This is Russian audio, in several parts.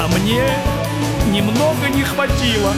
А мне немного не хватило.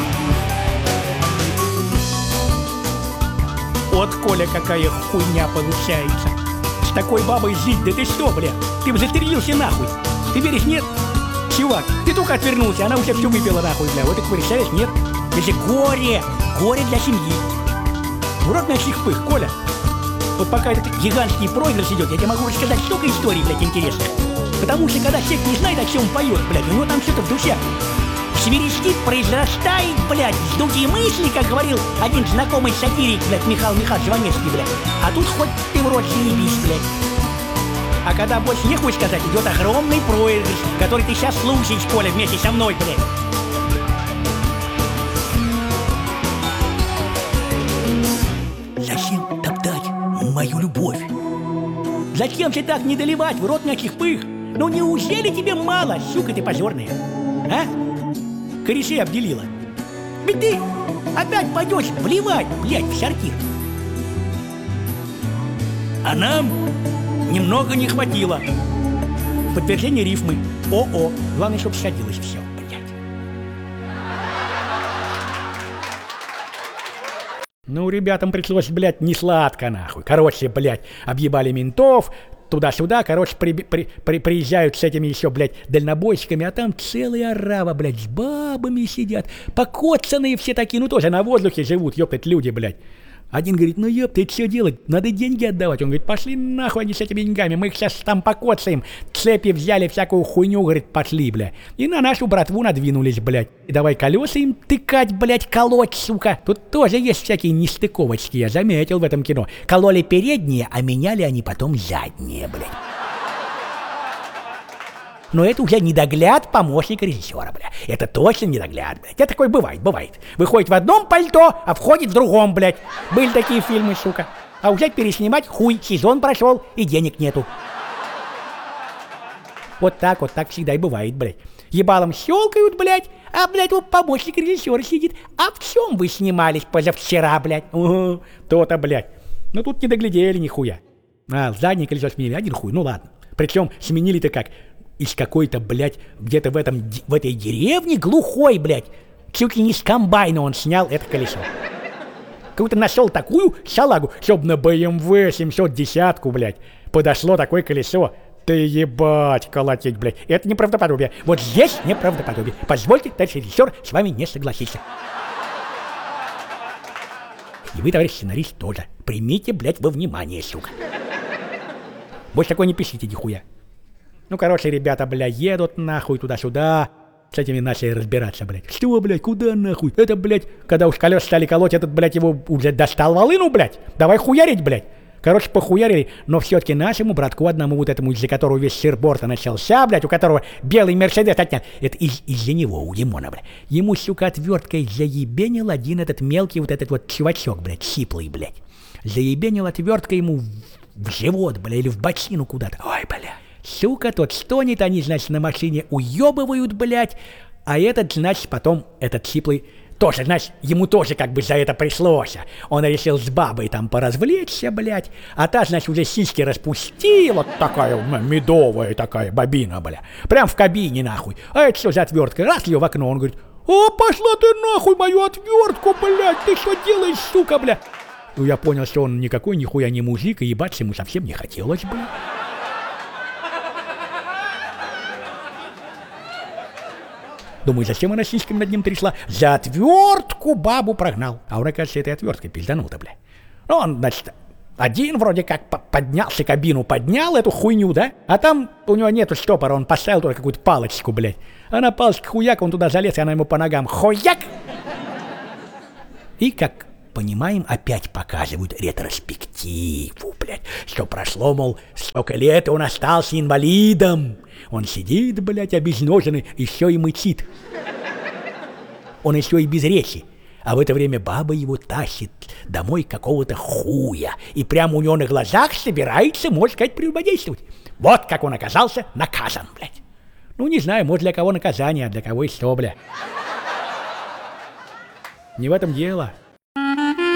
Вот, Коля, какая хуйня получается. С такой бабой жить, да ты что, бля? Ты бы застрелился нахуй. Ты веришь, нет? Чувак, ты только отвернулся, она уже все выпила нахуй, бля. Вот ты представляешь, нет? Это же горе для семьи. В рот наших пых, Коля. Вот пока этот гигантский проигрыш идет, я тебе могу рассказать столько историй, блядь, интересных. Потому что когда человек не знает, о чем он поет, блядь, у него там что-то в душе свиристит, произрастает, блядь, вздутие мысли, как говорил один знакомый сатирик, блядь, Михаил Михайлович Жванецкий, блядь. А тут хоть ты в рот заебись, блядь. А когда больше нехуй сказать, идет огромный проигрыш, который ты сейчас слушаешь, Коля, вместе со мной, блядь. Зачем топтать мою любовь? Зачем же так не доливать в рот мягких пых? Ну неужели тебе мало, сука ты позорная? А? Корешей обделила. Ведь ты опять пойдешь вливать, блядь, в сортир. А нам немного не хватило. В подтверждение рифмы. О-о. Главное, чтобы сходилось все, блядь. Ну, ребятам пришлось, блядь, не сладко, нахуй. Короче, блядь, объебали ментов, туда-сюда, короче, приезжают с этими еще, блядь, дальнобойщиками, а там целая орава, блядь, с бабами сидят, покоцанные все такие, ну тоже на воздухе живут, ёптать, люди, блядь. Один говорит, ну ёпта, что делать, надо деньги отдавать. Он говорит, пошли нахуй они с этими деньгами, мы их сейчас там покоцаем. Цепи взяли, всякую хуйню, говорит, пошли, блядь. И на нашу братву надвинулись, блядь. И давай колеса им тыкать, блядь, колоть, сука. Тут тоже есть всякие нестыковочки, я заметил в этом кино. Кололи передние, а меняли они потом задние, блядь. Но это уже недогляд помощника режиссера, бля. Это точно недогляд, блядь. Это такое бывает. Выходит в одном пальто, а входит в другом, блядь. Были такие фильмы, сука. А уже переснимать хуй, сезон прошел и денег нету. Вот так всегда и бывает, блядь. Ебалом щелкают, блядь, а, блядь, вот помощник режиссера сидит. А в чем вы снимались позавчера, блядь? То-то, блядь. Ну тут не доглядели нихуя. Заднее колесо сменили, один хуй, ну ладно. Причем сменили-то как? Из какой-то, блядь, где-то в этой деревне глухой, блядь. Чуть ли не с комбайна он снял это колесо. Как-то нашел такую салагу, чтоб на BMW 710-ку, блядь, подошло такое колесо. Ты ебать колотить, блядь. Это неправдоподобие. Вот здесь неправдоподобие. Позвольте, товарищ режиссер, с вами не согласиться. И вы, товарищ сценарист, тоже. Примите, блядь, во внимание, сука. Больше такое не пишите, нихуя. Ну, короче, ребята, бля, едут нахуй туда-сюда. С этими начали разбираться, блядь. Что, блядь, куда нахуй? Это, блядь, когда уж колес стали колоть, этот, блядь, его уже достал волыну, блядь. Давай хуярить, блядь. Короче, похуярили, но все-таки нашему братку одному, вот этому, из-за которого весь сыр-борта начался, блядь, у которого белый Мерседес отнял. Это из-за него, у Димона, блядь. Ему, сука, отверткой заебенил один этот мелкий вот этот вот чувачок, блядь, сиплый, блядь. Заебенил отверткой ему в живот, блядь, или в бочину куда-то. Ой, блядь. Сука, тот стонет, они, значит, на машине уебывают, блядь, а этот, значит, потом, этот сиплый, тоже, значит, ему тоже как бы за это пришлось. Он решил с бабой там поразвлечься, блядь, а та, значит, уже сиськи распустила, такая медовая такая бабина, бля, прям в кабине, нахуй. А это что за отвертка? Раз ее в окно, он говорит, о, пошла ты нахуй мою отвертку, блядь, ты что делаешь, сука, бля? Ну, я понял, что он никакой нихуя не мужик, и ебаться ему совсем не хотелось, блядь. Думаю, зачем она сиськами над ним трясла? За отвертку бабу прогнал. А он, оказывается, этой отверткой пизданул-то, бля. Ну, он, значит, один вроде как поднялся, кабину поднял, эту хуйню, да? А там у него нету штопора, он поставил только какую-то палочку, блядь. А на палочке хуяк, он туда залез, и она ему по ногам хуяк! И, как понимаем, опять показывают ретроспективу, блядь. Что прошло, мол, столько лет, он остался инвалидом. Он сидит, блядь, обезноженный, еще и мычит. Он еще и без речи. А в это время баба его тащит домой какого-то хуя. И прямо у него на глазах собирается, можно сказать, прелюбодействовать. Вот как он оказался наказан, блядь. Ну, не знаю, может, для кого наказание, а для кого и что, блядь. Не в этом дело.